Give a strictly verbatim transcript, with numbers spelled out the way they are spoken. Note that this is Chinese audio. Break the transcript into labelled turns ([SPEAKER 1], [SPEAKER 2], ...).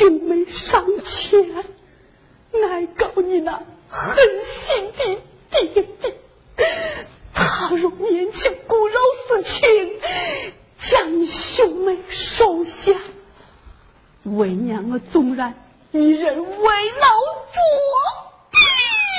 [SPEAKER 1] 兄妹上前，哀告你那狠心的爹爹，他若年轻骨肉私情，将你兄妹收下，为娘我纵然一人为劳作。